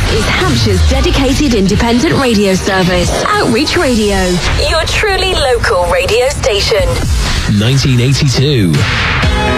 is Hampshire's dedicated independent radio service. Outreach Radio, your truly local radio station. 1982.